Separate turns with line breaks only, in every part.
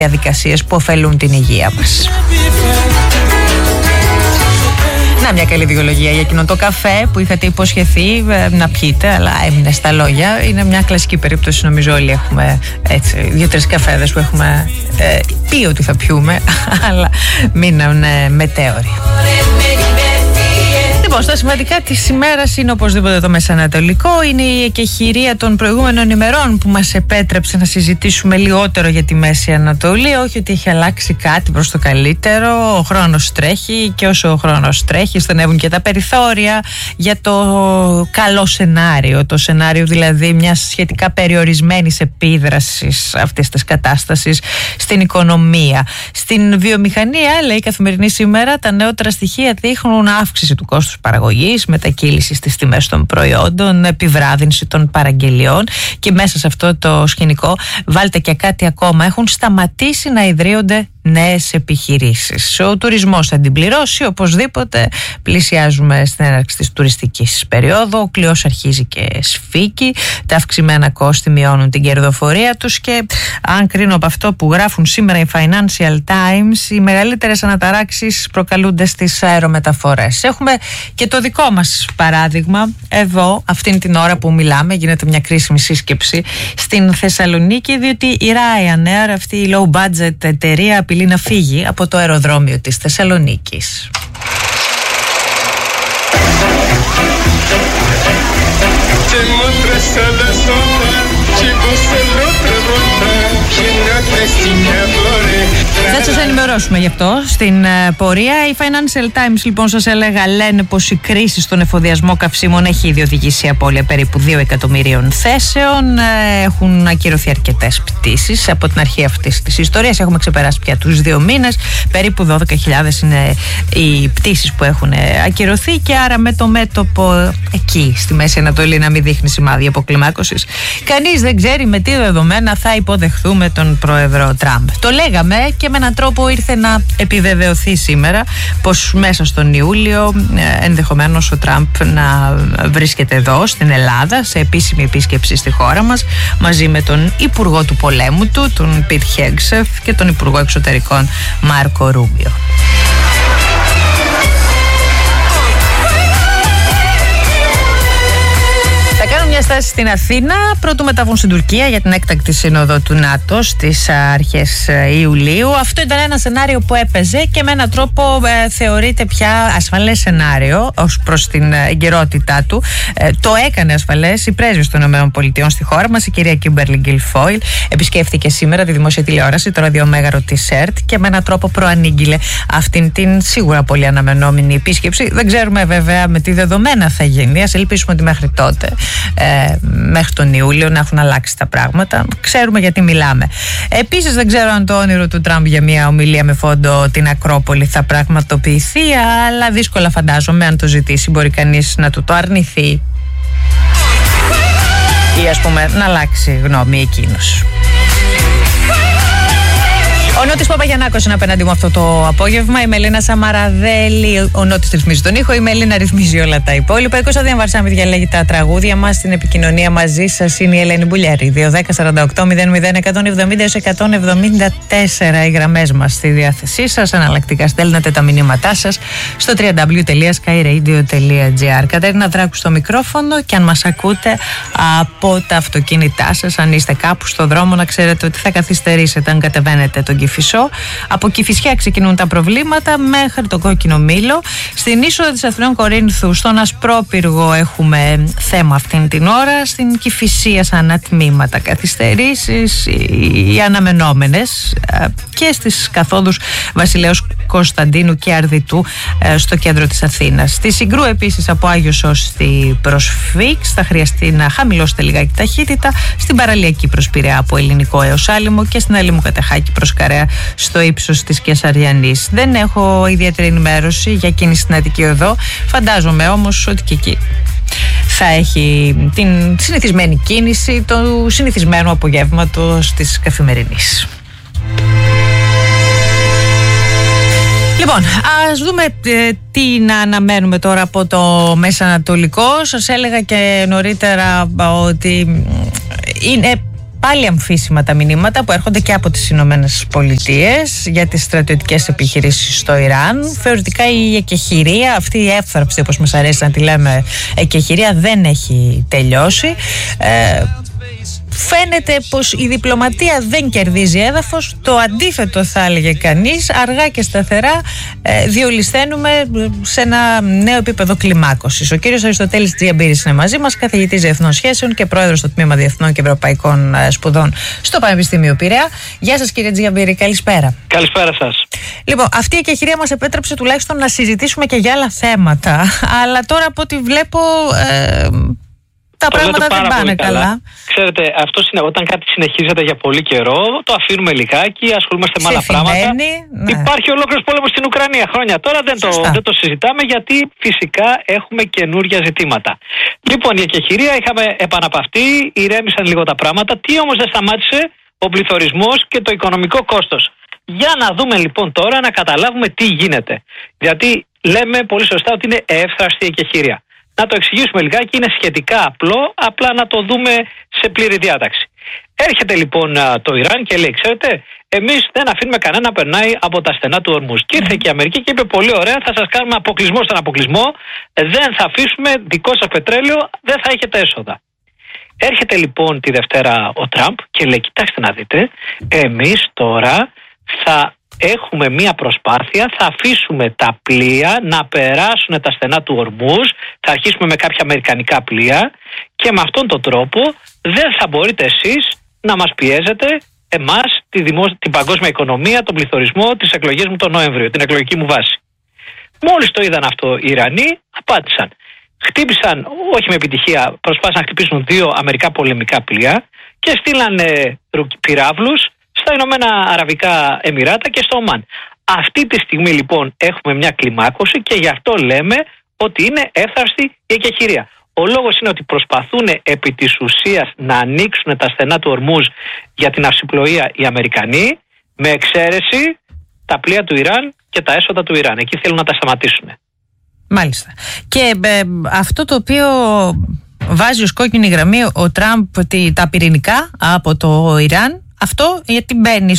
διαδικασίες που ωφελούν την υγεία μας. Να, μια καλή δικαιολογία για εκείνον το καφέ που είχατε υποσχεθεί να πιείτε, αλλά έμεινε στα λόγια. Είναι μια κλασική περίπτωση, νομίζω όλοι έχουμε έτσι 2-3 καφέδες που έχουμε πει ότι θα πιούμε, αλλά μείνανε μετέωροι. Λοιπόν, στα σημαντικά της ημέρας είναι οπωσδήποτε το Μεσανατολικό. Είναι η εκεχηρία των προηγούμενων ημερών που μας επέτρεψε να συζητήσουμε λιγότερο για τη Μέση Ανατολή. Όχι ότι έχει αλλάξει κάτι προς το καλύτερο. Ο χρόνος τρέχει και όσο ο χρόνος τρέχει στενεύουν και τα περιθώρια για το καλό σενάριο. Το σενάριο δηλαδή μιας σχετικά περιορισμένης επίδρασης αυτής της κατάστασης στην οικονομία. Στην βιομηχανία, λέει η Καθημερινή σήμερα, τα νεότερα στοιχεία δείχνουν αύξηση του κόστους παραγωγής, μετακύληση στις τιμές των προϊόντων, επιβράδυνση των παραγγελιών, και μέσα σε αυτό το σκηνικό βάλτε και κάτι ακόμα. Έχουν σταματήσει να ιδρύονται νέες επιχειρήσεις. Ο τουρισμός θα την πληρώσει οπωσδήποτε. Πλησιάζουμε στην έναρξη της τουριστικής περίοδου. Ο κλειός αρχίζει και σφίγγει. Τα αυξημένα κόστη μειώνουν την κερδοφορία τους και αν κρίνω από αυτό που γράφουν σήμερα οι Financial Times, οι μεγαλύτερες αναταράξεις προκαλούνται στις αερομεταφορές. Έχουμε και το δικό μας παράδειγμα εδώ, αυτήν την ώρα που μιλάμε, γίνεται μια κρίσιμη σύσκεψη στην Θεσσαλονίκη, διότι η Ryanair, αυτή η low budget εταιρεία, απειλεί να φύγει από το αεροδρόμιο της Θεσσαλονίκης. Θα σας ενημερώσουμε γι' αυτό στην πορεία. Οι Financial Times, λοιπόν, σας έλεγα, λένε πως η κρίση στον εφοδιασμό καυσίμων έχει ήδη οδηγήσει σε απώλεια περίπου 2 εκατομμυρίων θέσεων. Έχουν ακυρωθεί αρκετές πτήσεις από την αρχή αυτής της ιστορίας. Έχουμε ξεπεράσει πια τους 2 μήνες. Περίπου 12.000 είναι οι πτήσεις που έχουν ακυρωθεί, και άρα με το μέτωπο εκεί στη Μέση Ανατολή να μην δείχνει σημάδια αποκλιμάκωσης, κανείς δεν ξέρει με τι δεδομένα θα υποδεχθούμε τον πρόεδρο Τραμπ. Το λέγαμε και με έναν τρόπο ήρθε να επιβεβαιωθεί σήμερα πως μέσα στον Ιούλιο ενδεχομένως ο Τραμπ να βρίσκεται εδώ στην Ελλάδα σε επίσημη επίσκεψη στη χώρα μας, μαζί με τον Υπουργό του Πολέμου του, τον Πιτ Χέγσεφ, και τον Υπουργό Εξωτερικών Μάρκο Ρούμπιο. Μια στάση στην Αθήνα, πρώτου μεταβούν στην Τουρκία για την έκτακτη σύνοδο του ΝΑΤΟ στις αρχές Ιουλίου. Αυτό ήταν ένα σενάριο που έπαιζε και με έναν τρόπο θεωρείται πια ασφαλές σενάριο ως προς την εγκαιρότητά του. Το έκανε ασφαλές η πρέσβης των ΗΠΑ στη χώρα μας, η κυρία Κίμπερλι Γκιλφόιλ. Επισκέφθηκε σήμερα τη δημόσια τηλεόραση, το ραδιομέγαρο της ΕΡΤ, και με έναν τρόπο προανήγγειλε αυτήν την σίγουρα πολύ αναμενόμενη επίσκεψη. Δεν ξέρουμε βέβαια με τι δεδομένα θα γίνει. Ας ελπίσουμε ότι μέχρι τότε, μέχρι τον Ιούλιο, να έχουν αλλάξει τα πράγματα. Ξέρουμε γιατί μιλάμε. Επίσης δεν ξέρω αν το όνειρο του Τραμπ για μια ομιλία με φόντο την Ακρόπολη θα πραγματοποιηθεί, αλλά δύσκολα φαντάζομαι. Αν το ζητήσει μπορεί κανείς να του το αρνηθεί ή ας πούμε να αλλάξει γνώμη εκείνος. Ο Νότης Παπαγιαννάκος είναι απέναντι μου αυτό το απόγευμα. Η Μελίνα Σαμαραδέλη, ο Νότης ρυθμίζει τον ήχο, η Μελίνα ρυθμίζει όλα τα υπόλοιπα. Η Κωνσταντίνα Βαρσάμι διαλέγει τα τραγούδια μας. Στην επικοινωνία μαζί σας είναι η Ελένη Μπουλιάρη. 210-48-00-170-174 οι γραμμές μας στη διάθεσή σας. Αναλλακτικά στέλνετε τα μηνύματά σας στο www.skyradio.gr. Κατερίνα Δράκου στο μικρόφωνο, και αν μας ακούτε από τα αυτοκίνητά σας, αν είστε κάπου στο δρόμο, να ξέρετε ότι θα καθυστερήσετε αν κατεβαίνετε τον Κηφισό. Από Κηφισιά ξεκινούν τα προβλήματα μέχρι το Κόκκινο Μήλο. Στην είσοδο της Αθηνών Κορίνθου, στον Ασπρόπυργο, έχουμε θέμα αυτήν την ώρα. Στην Κηφισία, σαν ανατμήματα καθυστερήσεις, οι αναμενόμενες, και στις καθόδους Βασιλέως Κωνσταντίνου και Αρδιτού στο κέντρο της Αθήνας. Στη Συγκρού επίσης από Άγιο Σώστη προς Φίξ θα χρειαστεί να χαμηλώσετε λιγάκι ταχύτητα. Στην παραλιακή προς Πειραιά από Ελληνικό έως Άλυμο, και στην Άλυμο Κατεχάκη προς Καρέα στο ύψος της Κεσαριανής. Δεν έχω ιδιαίτερη ενημέρωση για κίνηση στην Αττική Οδό. Φαντάζομαι όμως ότι και εκεί θα έχει την συνηθισμένη κίνηση του συνηθισμένου απογεύματος της καθημερινής. Λοιπόν, ας δούμε τι να αναμένουμε τώρα από το Μεσανατολικό. Σας έλεγα και νωρίτερα ότι είναι πάλι αμφίσιμα τα μηνύματα που έρχονται και από τις Ηνωμένες Πολιτείες για τις στρατιωτικές επιχειρήσεις στο Ιράν. Θεωρητικά η εκεχηρία, αυτή η εύθραυστη, όπως μας αρέσει να τη λέμε, εκεχηρία δεν έχει τελειώσει. Φαίνεται πως η διπλωματία δεν κερδίζει έδαφος. Το αντίθετο θα έλεγε κανείς. Αργά και σταθερά διολυσθαίνουμε σε ένα νέο επίπεδο κλιμάκωσης. Ο κύριος Αριστοτέλης Τζιαμπύρης είναι μαζί μας, καθηγητής διεθνών σχέσεων και πρόεδρος στο Τμήμα Διεθνών και Ευρωπαϊκών Σπουδών στο Πανεπιστήμιο Πειραιά. Γεια σας κύριε Τζιαμπύρη, καλησπέρα.
Καλησπέρα σας.
Λοιπόν, αυτή η εκεχηρία μας επέτρεψε τουλάχιστον να συζητήσουμε και για άλλα θέματα. Αλλά τώρα από ό,τι βλέπω τα πράγματα δεν πάνε καλά.
Ξέρετε, αυτό όταν κάτι συνεχίζεται για πολύ καιρό, το αφήνουμε λιγάκι, ασχολούμαστε με άλλα πράγματα. Ναι. Υπάρχει ολόκληρος πόλεμος στην Ουκρανία χρόνια. Τώρα δεν το συζητάμε, γιατί φυσικά έχουμε καινούργια ζητήματα. Λοιπόν, η εκεχηρία είχαμε επαναπαυτεί, ηρέμησαν λίγο τα πράγματα. Τι όμως δεν σταμάτησε? Ο πληθωρισμός και το οικονομικό κόστος. Για να δούμε λοιπόν τώρα, να καταλάβουμε τι γίνεται. Γιατί λέμε πολύ σωστά ότι είναι εύθραστη η εκεχηρία. Να το εξηγήσουμε λιγάκι, είναι σχετικά απλό, απλά να το δούμε σε πλήρη διάταξη. Έρχεται λοιπόν το Ιράν και λέει, ξέρετε, εμείς δεν αφήνουμε κανένα να περνάει από τα στενά του Ορμούζ. Και ήρθε και η Αμερική και είπε, πολύ ωραία, θα σας κάνουμε αποκλεισμό στον αποκλεισμό, δεν θα αφήσουμε δικό σας πετρέλαιο, δεν θα έχετε έσοδα. Έρχεται λοιπόν τη Δευτέρα ο Τραμπ και λέει, κοιτάξτε να δείτε, εμείς τώρα θα έχουμε μία προσπάθεια, θα αφήσουμε τα πλοία να περάσουν τα στενά του Ορμούζ, θα αρχίσουμε με κάποια αμερικανικά πλοία και με αυτόν τον τρόπο δεν θα μπορείτε εσείς να μας πιέζετε εμάς, την παγκόσμια οικονομία, τον πληθωρισμό, τις εκλογές μου τον Νοέμβριο, την εκλογική μου βάση. Μόλις το είδαν αυτό οι Ιρανοί, απάντησαν. Χτύπησαν, όχι με επιτυχία, προσπάθησαν να χτυπήσουν 2 αμερικά πολεμικά πλοία και στείλανε πυράβλους στα Ηνωμένα Αραβικά Εμιράτα και στο Ομάν. Αυτή τη στιγμή λοιπόν έχουμε μια κλιμάκωση και γι' αυτό λέμε ότι είναι εύθραυστη η εκεχηρία. Ο λόγος είναι ότι προσπαθούν επί της ουσίας να ανοίξουν τα στενά του Ορμούζ για την αυσιπλοεία οι Αμερικανοί, με εξαίρεση τα πλοία του Ιράν και τα έσοδα του Ιράν. Εκεί θέλουν να τα σταματήσουν.
Μάλιστα. Και αυτό το οποίο βάζει ως κόκκινη γραμμή ο Τραμπ, τα πυρηνικά από το Ιράν, αυτό γιατί μπαίνει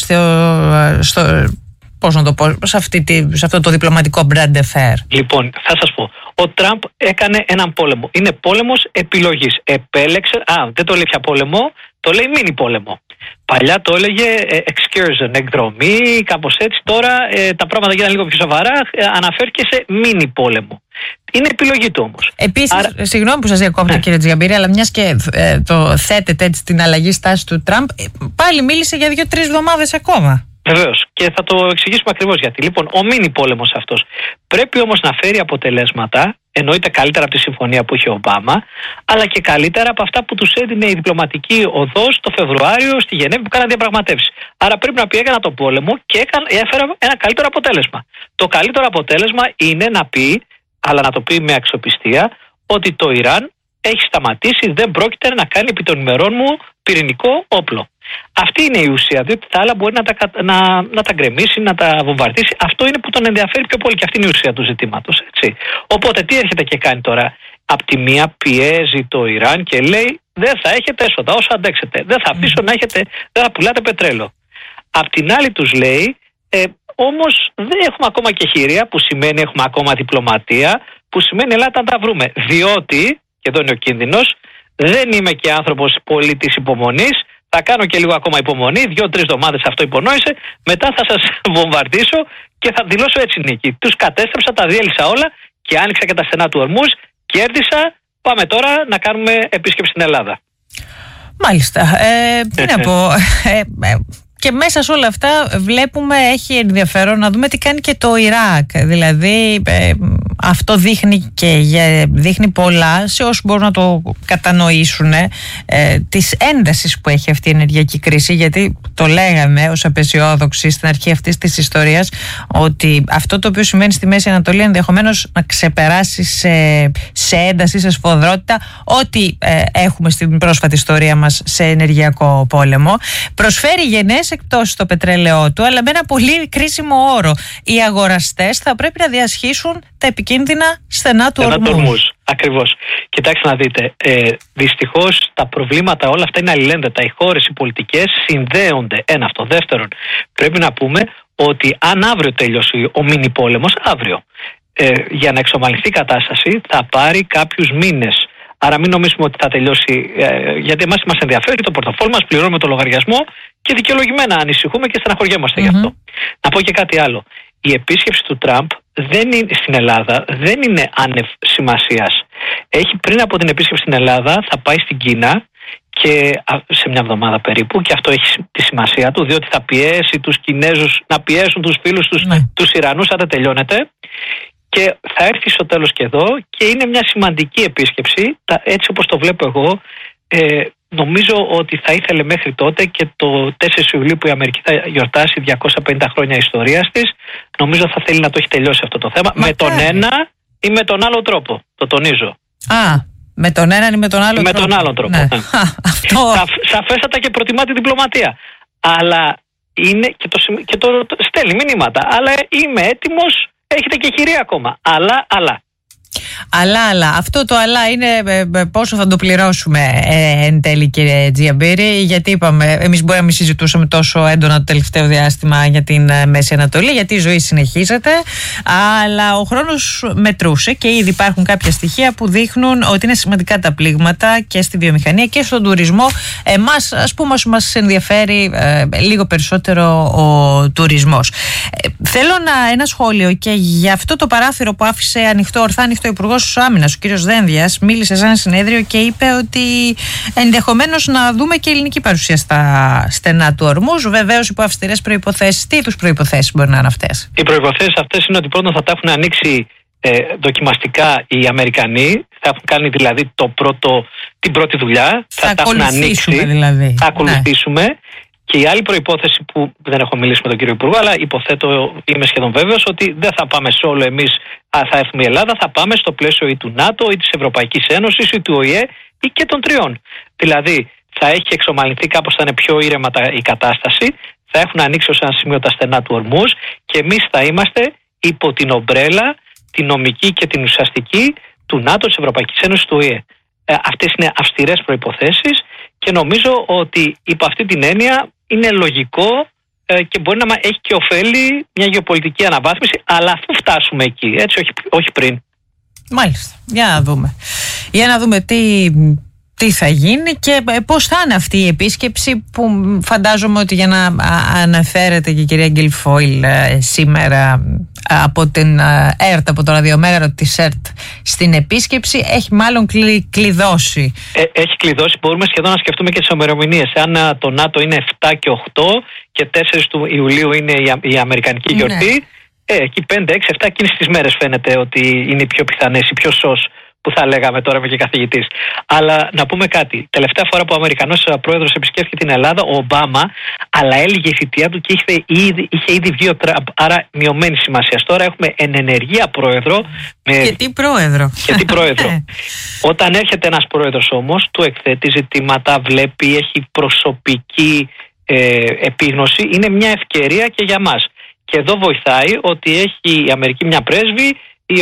πώς να το πω, σε αυτό το διπλωματικό brand affair.
Λοιπόν, θα σας πω. Ο Τραμπ έκανε έναν πόλεμο. Είναι πόλεμος επιλογής. Επέλεξε, δεν το λέει πια πόλεμο, το λέει μίνι πόλεμο. Παλιά το έλεγε excursion, εκδρομή, κάπως έτσι. Τώρα τα πράγματα γίνανε λίγο πιο σοβαρά, αναφέρθηκε σε μίνι πόλεμο. Είναι επιλογή του όμως.
Επίσης, συγγνώμη που σας διακόπτω κύριε Τζιαμπύρη, αλλά μιας και το θέτετε έτσι την αλλαγή στάση του Τραμπ, πάλι μίλησε για 2-3 εβδομάδες ακόμα.
Βεβαίως. Και θα το εξηγήσουμε ακριβώς γιατί. Λοιπόν, ο μίνι πόλεμος αυτός πρέπει όμως να φέρει αποτελέσματα, εννοείται καλύτερα από τη συμφωνία που είχε ο Ομπάμα, αλλά και καλύτερα από αυτά που τους έδινε η διπλωματική οδός το Φεβρουάριο στη Γενέβη που κάναν διαπραγματεύσεις. Άρα πρέπει να πει, έκανα το πόλεμο και έφερα ένα καλύτερο αποτέλεσμα. Το καλύτερο αποτέλεσμα είναι να πει, αλλά να το πει με αξιοπιστία, ότι το Ιράν έχει σταματήσει, δεν πρόκειται να κάνει επί των ημερών μου πυρηνικό όπλο. Αυτή είναι η ουσία, διότι τα άλλα μπορεί να τα γκρεμίσει, να τα βομβαρδίσει. Αυτό είναι που τον ενδιαφέρει πιο πολύ και αυτή είναι η ουσία του ζητήματος. Έτσι. Οπότε τι έρχεται και κάνει τώρα? Απ' τη μία πιέζει το Ιράν και λέει, δεν θα έχετε έσοδα όσο αντέξετε. Δεν θα αφήσω δεν θα πουλάτε πετρέλαιο. Απ' την άλλη τους λέει, όμως δεν έχουμε ακόμα εκεχηρία, που σημαίνει έχουμε ακόμα διπλωματία, που σημαίνει ελάτε να τα βρούμε. Διότι, και εδώ είναι ο κίνδυνος, δεν είμαι και άνθρωπος πολύ της υπομονής. Θα κάνω και λίγο ακόμα υπομονή, 2-3 εβδομάδες αυτό υπονόησε. Μετά θα σας βομβαρδίσω και θα δηλώσω έτσι νίκη. Τους κατέστρεψα, τα διέλυσα όλα και άνοιξα και τα στενά του Ορμούζ. Κέρδισα. Πάμε τώρα να κάνουμε επίσκεψη στην Ελλάδα.
Μάλιστα. Τι να πω. Και μέσα σε όλα αυτά βλέπουμε, έχει ενδιαφέρον να δούμε τι κάνει και το Ιράκ. Δηλαδή αυτό δείχνει πολλά σε όσους μπορούν να το κατανοήσουν, της έντασης που έχει αυτή η ενεργειακή κρίση, γιατί το λέγαμε ως απεσιόδοξοι στην αρχή αυτής της ιστορίας ότι αυτό το οποίο σημαίνει στη Μέση Ανατολή ενδεχομένως να ξεπεράσει σε ένταση, σε σφοδρότητα ό,τι έχουμε στην πρόσφατη ιστορία μας σε ενεργειακό πόλεμο. Προσφέρει γενναίες εκτός το πετρέλαιό του, αλλά με ένα πολύ κρίσιμο όρο. Οι αγοραστές θα πρέπει να διασχίσουν τα επικεφαλή επικίνδυνα στενά του Ορμούζ.
Ακριβώς. Κοιτάξτε να δείτε, δυστυχώς τα προβλήματα όλα αυτά είναι αλληλένδετα. Οι χώρες, οι πολιτικές συνδέονται ένα αυτό. Δεύτερον, πρέπει να πούμε ότι αν αύριο τελειώσει ο μίνι πόλεμος, αύριο, για να εξομαλυνθεί η κατάσταση θα πάρει κάποιους μήνες. Άρα μην νομίζουμε ότι θα τελειώσει, γιατί εμάς μας ενδιαφέρει το πορτοφόλι μας, πληρώνουμε το λογαριασμό και δικαιολογημένα ανησυχούμε και στεναχωριέμαστε γι' αυτό. Να πω και κάτι άλλο. Η επίσκεψη του Τραμπ στην Ελλάδα δεν είναι άνευ σημασίας. Πριν από την επίσκεψη στην Ελλάδα θα πάει στην Κίνα και σε μια εβδομάδα περίπου, και αυτό έχει τη σημασία του, διότι θα πιέσει τους Κινέζους να πιέσουν τους φίλους τους, τους Ιρανούς, αν δεν τελειώνεται. Και θα έρθει στο τέλος και εδώ και είναι μια σημαντική επίσκεψη, έτσι όπως το βλέπω εγώ. Νομίζω ότι θα ήθελε μέχρι τότε, και το 4 Ιουλίου που η Αμερική θα γιορτάσει 250 χρόνια ιστορίας της, νομίζω θα θέλει να το έχει τελειώσει αυτό το θέμα. Με τον ένα ή με τον άλλο τρόπο, το τονίζω.
Με τον έναν ή με τον άλλο τρόπο.
Με τον άλλον τρόπο. Ναι. Σαφέστατα και προτιμά τη διπλωματία. Αλλά είναι και το στέλνει μηνύματα. Αλλά είμαι έτοιμος, έχετε και χειρία ακόμα. Αλλά.
Αλλά αυτό το αλλά είναι πόσο θα το πληρώσουμε εν τέλει, κύριε Τζιαμπύρη, γιατί είπαμε, εμείς μπορεί να μην συζητούσαμε τόσο έντονα το τελευταίο διάστημα για την Μέση Ανατολή, γιατί η ζωή συνεχίζεται, αλλά ο χρόνος μετρούσε και ήδη υπάρχουν κάποια στοιχεία που δείχνουν ότι είναι σημαντικά τα πλήγματα και στη βιομηχανία και στον τουρισμό. Εμάς, ας πούμε, μας ενδιαφέρει λίγο περισσότερο ο τουρισμός. Θέλω ένα σχόλιο και για αυτό το παράθυρο που άφησε ορθά ανοιχτό ο Υπουργός Άμυνας, ο κύριος Δένδιας, μίλησε σε ένα συνέδριο και είπε ότι ενδεχομένως να δούμε και ελληνική παρουσία στα στενά του Ορμούζ, βεβαίως υπό αυστηρές προϋποθέσεις. Τι είδους προϋποθέσεις μπορεί να είναι αυτές?
Οι προϋποθέσεις αυτές είναι ότι πρώτον θα τα έχουν ανοίξει δοκιμαστικά οι Αμερικανοί, θα έχουν κάνει δηλαδή την πρώτη δουλειά, θα τα έχουν ανοίξει,
δηλαδή.
Θα ακολουθήσουμε. Ναι. Και η άλλη προϋπόθεση που δεν έχω μιλήσει με τον κύριο Υπουργό, αλλά υποθέτω, είμαι σχεδόν βέβαιος, ότι δεν θα πάμε solo εμείς, θα έρθουμε η Ελλάδα, θα πάμε στο πλαίσιο ή του ΝΑΤΟ ή της Ευρωπαϊκής Ένωσης ή του ΟΗΕ ή και των τριών. Δηλαδή θα έχει εξομαλυνθεί κάπως, θα είναι πιο ήρεμα η κατάσταση, θα έχουν ανοίξει ως ένα σημείο τα στενά του Ορμούζ και εμείς θα είμαστε υπό την ομπρέλα, την νομική και την ουσιαστική του ΝΑΤΟ, της Ευρωπαϊκής Ένωσης, του ΟΗΕ. Αυτές είναι αυστηρές προϋποθέσεις και νομίζω ότι υπό αυτή την έννοια είναι λογικό και μπορεί να έχει και ωφέλη μια γεωπολιτική αναβάθμιση, αλλά αφού φτάσουμε εκεί, έτσι, όχι πριν.
Μάλιστα. Για να δούμε τι θα γίνει και πώς θα είναι αυτή η επίσκεψη, που φαντάζομαι ότι, για να αναφέρεται και η κυρία Γκυλφόιλ σήμερα από την ΕΡΤ, από το ραδιομέγαρο της ΕΡΤ στην επίσκεψη, έχει μάλλον κλειδώσει.
Έχει κλειδώσει, μπορούμε σχεδόν να σκεφτούμε και τις ημερομηνίες. Αν το ΝΑΤΟ είναι 7 και 8 και 4 του Ιουλίου είναι η Αμερικανική γιορτή, εκεί 5, 6, 7 εκείνες τις μέρες φαίνεται ότι είναι οι πιο πιθανές, οι πιο σως, που θα λέγαμε τώρα, είμαι και καθηγητής. Αλλά να πούμε κάτι. Τελευταία φορά που ο Αμερικανός πρόεδρος επισκέφθηκε την Ελλάδα, ο Ομπάμα, αλλά έλυγε η θητεία του και είχε ήδη βγει ο Τραμπ. Άρα μειωμένη σημασία. Τώρα έχουμε εν ενεργεία πρόεδρο.
Και τι πρόεδρο. Όταν έρχεται ένας πρόεδρος όμως, του εκθέτει ζητήματα, βλέπει, έχει προσωπική επίγνωση. Είναι μια ευκαιρία και για μας. Και εδώ βοηθάει ότι έχει η Αμερική μια πρέσβη,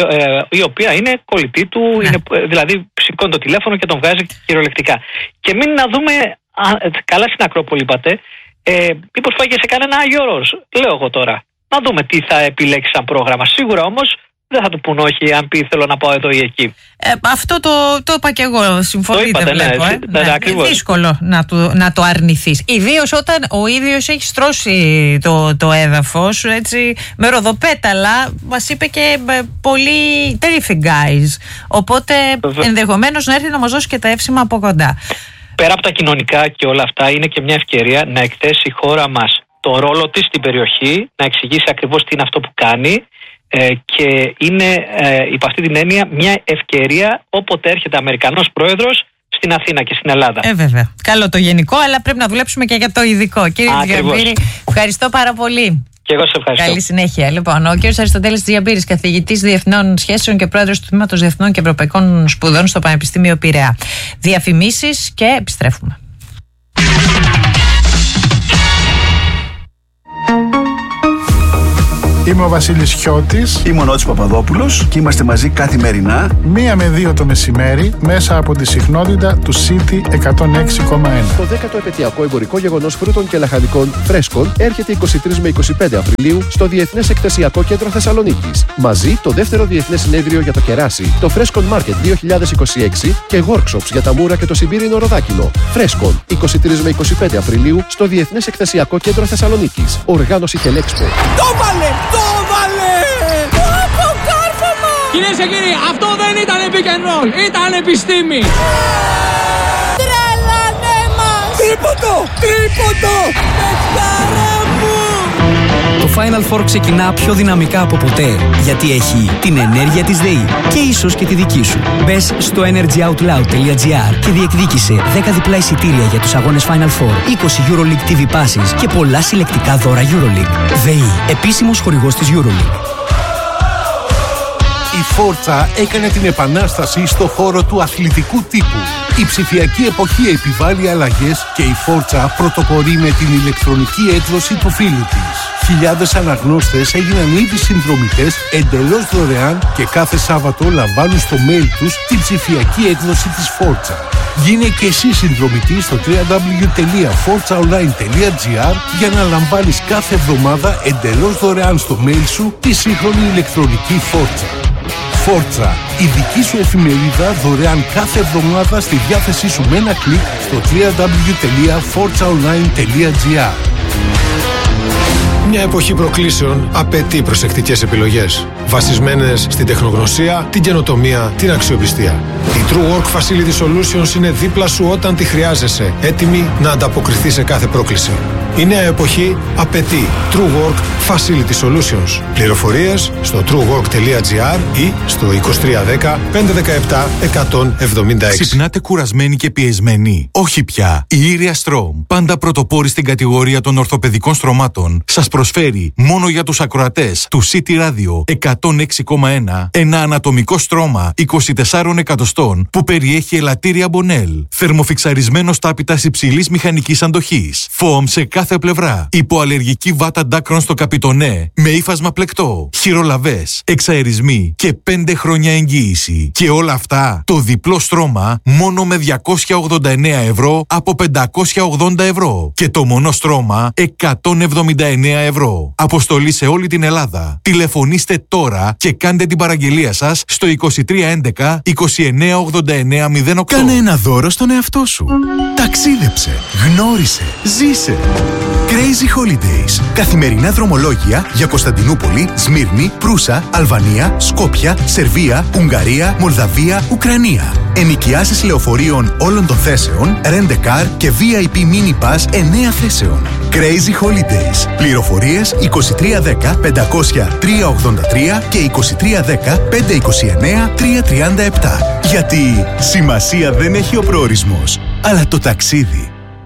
η οποία είναι κολλητή του, δηλαδή σηκώνει το τηλέφωνο και τον βγάζει κυριολεκτικά. Και μην να δούμε, καλά στην Ακρόπολη είπατε, μήπως πάει και σε κανένα Άγιο Όρος, λέω εγώ τώρα. Να δούμε τι θα επιλέξει σαν πρόγραμμα. Σίγουρα όμως δεν θα του πούν όχι αν πει θέλω να πάω εδώ ή εκεί. Αυτό το είπα και εγώ, συμφωνείτε, βλέπω.
Ακριβώς.
Δύσκολο να το αρνηθείς. Ιδίως όταν ο ίδιος έχει στρώσει το έδαφος, έτσι, με ροδοπέταλα, μας είπε και πολύ terrific guys. Οπότε ενδεχομένως να έρθει να μας δώσει και τα εύσημα από κοντά.
Πέρα από τα κοινωνικά και όλα αυτά, είναι και μια ευκαιρία να εκθέσει η χώρα μας το ρόλο της στην περιοχή, να εξηγήσει ακριβώς τι είναι αυτό που κάνει. Και είναι υπ' αυτή την έννοια μια ευκαιρία όποτε έρχεται Αμερικανός πρόεδρος στην Αθήνα και στην Ελλάδα.
Βέβαια. Καλό το γενικό, αλλά πρέπει να δουλέψουμε και για το ειδικό. Κύριε Τζιαμπύρη, ευχαριστώ πάρα πολύ.
Και εγώ σε ευχαριστώ.
Καλή συνέχεια. Λοιπόν, ο κύριος Αριστοτέλης Τζιαμπύρης, καθηγητής Διεθνών Σχέσεων και πρόεδρος του Τμήματος Διεθνών και Ευρωπαϊκών Σπουδών στο Πανεπιστήμιο Πειραιά. Διαφημίσεις και επιστρέφουμε.
Είμαι ο Βασίλης Χιώτης.
Είμαι ο Νότης Παπαδόπουλος και είμαστε μαζί καθημερινά
1 με 2 το μεσημέρι μέσα από τη συχνότητα του City 106,1.
Το 10ο επαιτειακό εμπορικό γεγονός φρούτων και λαχανικών Φρέσκον έρχεται 23 με 25 Απριλίου στο Διεθνές Εκθεσιακό Κέντρο Θεσσαλονίκης. Μαζί το δεύτερο Διεθνές Συνέδριο για το Κεράσι, το Φρέσκον Market 2026 και workshops για τα μούρα και το Σιμπήρινο Ροδάκινο. Φρέσκον 23 με 25 Απριλίου στο Διεθνές Εκθεσιακό Κέντρο Θεσσαλονίκης. Οργάνωση Τελέξπο.
Το βάλε! Αποκάρφωμα! Κυρίες και κύριοι, αυτό δεν ήταν pick and roll, ήταν επιστήμη! Τρελανέ μας! Τρίποντο! Παιχτάρα μου!
Το Final Four ξεκινά πιο δυναμικά από ποτέ, γιατί έχει την ενέργεια της ΔΕΗ και ίσως και τη δική σου. Μπες στο energyoutloud.gr και διεκδίκησε 10 διπλά εισιτήρια για τους αγώνες Final Four, 20 EuroLeague TV passes και πολλά συλλεκτικά δώρα EuroLeague. ΔΕΗ, επίσημος χορηγός της EuroLeague.
Η Φόρτσα έκανε την επανάσταση στο χώρο του αθλητικού τύπου. Η ψηφιακή εποχή επιβάλλει αλλαγές και η Φόρτσα πρωτοπορεί με την ηλεκτρονική έκδοση του φίλου της. Χιλιάδες αναγνώστες έγιναν ήδη συνδρομητές εντελώς δωρεάν και κάθε Σάββατο λαμβάνουν στο mail τους την ψηφιακή έκδοση της Φόρτσα. Γίνε και εσύ συνδρομητή στο www.forzaonline.gr για να λαμβάνεις κάθε εβδομάδα εντελώς δωρεάν στο mail σου τη σύγχρονη ηλεκτρονική Φόρτσα. Φόρτσα, η δική σου εφημερίδα δωρεάν κάθε εβδομάδα στη διάθεσή σου με ένα κλικ στο www.forzaonline.gr.
Μια εποχή προκλήσεων απαιτεί προσεκτικές επιλογές, βασισμένες στην τεχνογνωσία, την καινοτομία, την αξιοπιστία. Η True Work Facility Solutions είναι δίπλα σου όταν τη χρειάζεσαι, έτοιμη να ανταποκριθεί σε κάθε πρόκληση. Η νέα εποχή απαιτεί True Work Facility Solutions. Πληροφορίες στο truework.gr ή στο 2310 517 176.
Ξυπνάτε κουρασμένοι και πιεσμένοι? Όχι πια. Η Ήρια Στρομ, πάντα πρωτοπόρη στην κατηγορία των ορθοπαιδικών στρωμάτων, σας προσφέρει μόνο για τους ακροατές του City Radio 106,1 ένα ανατομικό στρώμα 24 εκατοστών που περιέχει ελαττήρια Μπονέλ, θερμοφιξαρισμένο στάπητας υψηλής μηχανικής αντοχής, φοαμ σε κάθε πλευρά, υποαλλεργική βάτα ντάκρον στο καπιτονέ με ύφασμα πλεκτό, χειρολαβές, εξαερισμοί και 5 χρόνια εγγύηση. Και όλα αυτά το διπλό στρώμα μόνο με 289 ευρώ από 580 ευρώ και το μονό στρώμα 179 ευρώ. Αποστολή σε όλη την Ελλάδα. Τηλεφωνήστε τώρα και κάντε την παραγγελία σας στο 2311 298908.
Κάνε ένα δώρο στον εαυτό σου. Ταξίδεψε, γνώρισε, ζήσε. Crazy Holidays. Καθημερινά δρομολόγια για Κωνσταντινούπολη, Σμύρνη, Προύσα, Αλβανία, Σκόπια, Σερβία, Ουγγαρία, Μολδαβία, Ουκρανία. Ενοικιάσεις λεωφορείων όλων των θέσεων, Rent a Car και VIP Mini Pass 9 θέσεων. Crazy Holidays. Πληροφορίες 2310 500 383 και 2310 529 337. Γιατί σημασία δεν έχει ο προορισμός, αλλά το ταξίδι.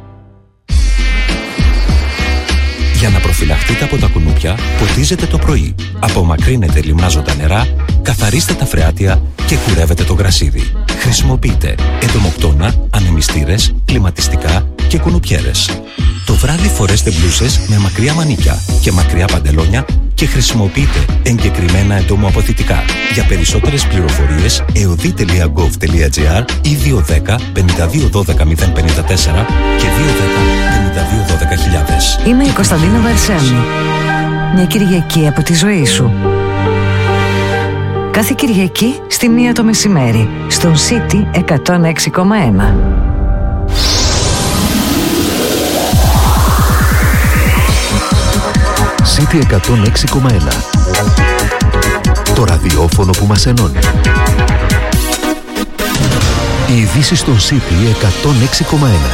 Για να προφυλαχτείτε από τα κουνούπια, ποτίζετε το πρωί. Απομακρύνετε λιμνάζοντα νερά, καθαρίστε τα φρεάτια και κουρεύετε το γρασίδι. Χρησιμοποιείτε εντομοκτώνα, ανεμιστήρες, κλιματιστικά και κουνουπιέρες. Το βράδυ φορέστε μπλούσες με μακριά μανίκια και μακριά παντελόνια και χρησιμοποιείτε εγκεκριμένα εντομοαποθητικά. Για περισσότερες πληροφορίες eodi.gov.gr ή 210 52 12 054 και 210 52 12 000.
Είμαι η Κωνσταντίνα Βαρσάμι. Μια Κυριακή από τη ζωή σου. Κάθε Κυριακή στη 1 το μεσημέρι στον City 106,1.
City 106,1. Το ραδιόφωνο που μας ενώνει. Οι ειδήσεις στον City 106,1.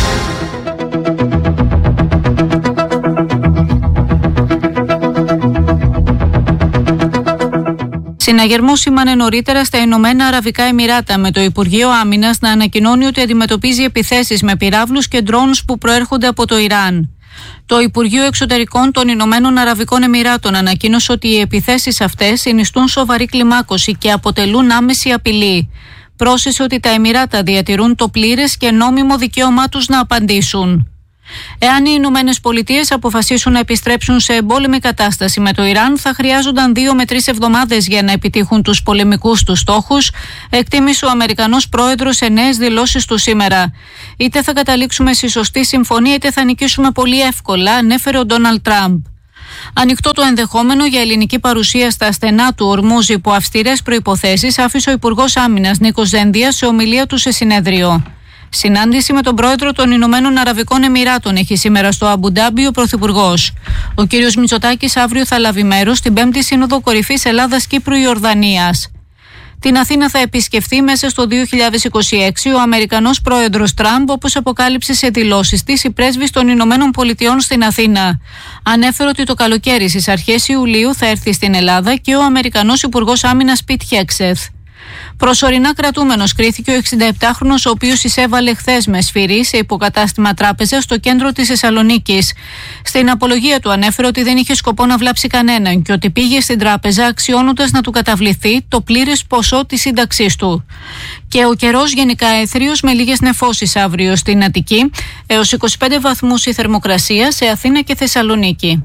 Συναγερμό σήμανε νωρίτερα στα Ηνωμένα Αραβικά Εμιράτα, με το Υπουργείο Άμυνας να ανακοινώνει ότι αντιμετωπίζει επιθέσεις με πυράβλους και ντρόουνς που προέρχονται από το Ιράν. Το Υπουργείο Εξωτερικών των Ηνωμένων Αραβικών Εμιράτων ανακοίνωσε ότι οι επιθέσεις αυτές συνιστούν σοβαρή κλιμάκωση και αποτελούν άμεση απειλή. Πρόσθεσε ότι τα Εμιράτα διατηρούν το πλήρες και νόμιμο δικαίωμά τους να απαντήσουν. Εάν οι Ηνωμένες Πολιτείες αποφασίσουν να επιστρέψουν σε εμπόλεμη κατάσταση με το Ιράν, θα χρειάζονταν 2 με 3 εβδομάδες για να επιτύχουν τους πολεμικούς τους στόχους, εκτίμησε ο Αμερικανός πρόεδρος σε νέες δηλώσεις του σήμερα. Είτε θα καταλήξουμε στη σωστή συμφωνία, είτε θα νικήσουμε πολύ εύκολα, ανέφερε ο Ντόναλντ Τραμπ. Ανοιχτό το ενδεχόμενο για ελληνική παρουσία στα στενά του Ορμούζ υπό αυστηρές προϋποθέσεις άφησε ο Υπουργός Άμυνας Νίκος Δένδιας σε ομιλία του σε συνέδριο. Συνάντηση με τον πρόεδρο των Ηνωμένων Αραβικών Εμιράτων έχει σήμερα στο Αμπουντάμπι ο Πρωθυπουργός. Ο κ. Μητσοτάκης αύριο θα λάβει μέρος στην 5η Σύνοδο Κορυφής Ελλάδας-Κύπρου-Ιορδανίας. Την Αθήνα θα επισκεφθεί μέσα στο 2026 ο Αμερικανός πρόεδρος Τραμπ, όπως αποκάλυψε σε δηλώσεις της η πρέσβης των Ηνωμένων Πολιτειών στην Αθήνα. Ανέφερε ότι το καλοκαίρι στις αρχές Ιουλίου θα έρθει στην Ελλάδα και ο Αμερικανός Υπουργός Άμυνας Πιτ Χέγκσεθ. Προσωρινά κρατούμενος κρίθηκε ο 67χρονος, ο οποίος εισέβαλε χθες με σφυρί σε υποκατάστημα τράπεζα στο κέντρο της Θεσσαλονίκης. Στην απολογία του ανέφερε ότι δεν είχε σκοπό να βλάψει κανέναν και ότι πήγε στην τράπεζα αξιώνοντας να του καταβληθεί το πλήρες ποσό της σύνταξής του. Και ο καιρός γενικά έθριος με λίγες νεφώσεις αύριο στην Αττική, έως 25 βαθμούς η θερμοκρασία σε Αθήνα και Θεσσαλονίκη.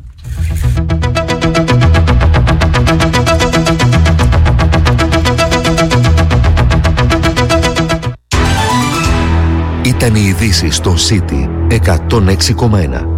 Ήταν οι ειδήσεις στο City 106,1.